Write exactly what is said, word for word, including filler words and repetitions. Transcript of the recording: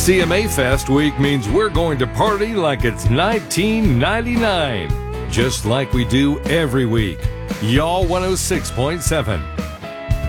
C M A Fest week means we're going to party like it's nineteen ninety-nine, just like we do every week. Y'all one oh six point seven.